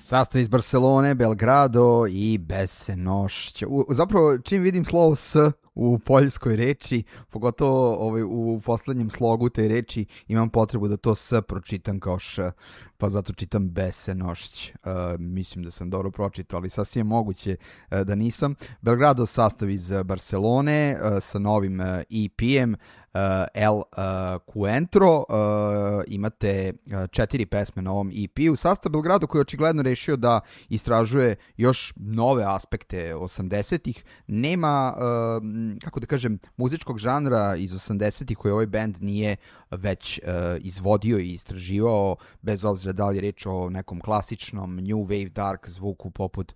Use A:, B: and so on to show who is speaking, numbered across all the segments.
A: Sastav iz Barcelone, Belgrado i Besenošć. Zapravo, čim vidim slovo S u poljskoj reči, pogotovo u poslednjem slogu te reči, imam potrebu da to S pročitam kao Š, pa zato čitam Besenošć. Mislim da sam dobro pročitao, ali sasvim je moguće da nisam. Belgrado sastav iz Barcelone sa novim EP-em, El Cuentro. Imate 4 pesme na ovom EP-u. Sastav Belgrado koji je očigledno rešio da istražuje još nove aspekte 80-ih. Nema, kako da kažem, muzičkog žanra iz 80-ih koji ovaj band nije već izvodio i istraživao, bez obzira da li je reč o nekom klasičnom new wave dark zvuku poput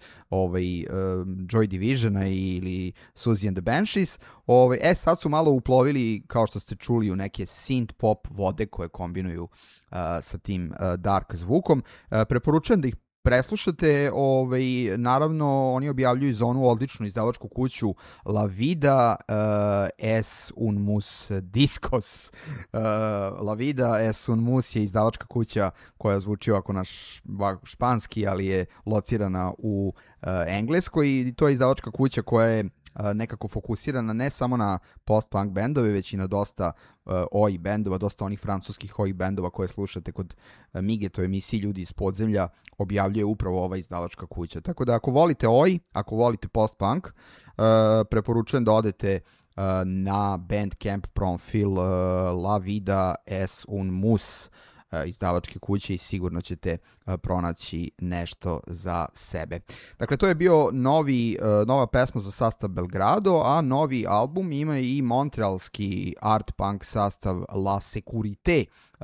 A: Joy Divisiona ili Susie and the Banshees. Sad su malo uplovili, kao što ste čuli, u neke synth pop vode koje kombinuju sa tim dark zvukom. Preporučujem da ih preslušate. Naravno, oni objavljuju za onu odličnu izdavačku kuću La Vida es un mus discos. La Vida es un mus je izdavačka kuća koja zvuči ovako na španski, ali je locirana u engleskoj, i to je izdavačka kuća koja je nekako fokusirana ne samo na post-punk bendove, već i na dosta oi bendova, dosta onih francuskih oi bendova koje slušate kod Mige, to je emisiji Ljudi iz podzemlja, objavljuje upravo ova izdavačka kuća. Tako da ako volite oi, ako volite post-punk, preporučujem da odete na Bandcamp profil La Vida es un mus izdavačke kuće i sigurno ćete pronaći nešto za sebe. Dakle, to je bio nova pesma za sastav Belgrado, a novi album ima i montrealski art punk sastav La Sécurité.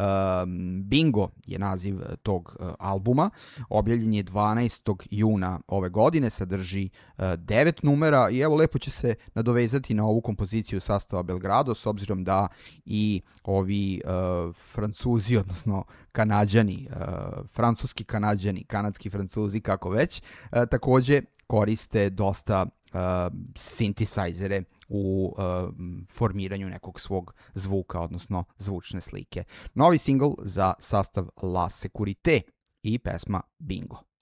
A: Bingo je naziv tog albuma. Objavljen je 12. juna ove godine, sadrži 9 numera i evo lepo će se nadovezati na ovu kompoziciju sastava Belgrado, s obzirom da i ovi Francuzi, odnosno Kanađani, francuski Kanađani, kanadski Francuzi, kako već, takođe koriste dosta synthesizere u formiranju nekog svog zvuka, odnosno zvučne slike. Novi singl za sastav La Sécurité i pesma Bingo.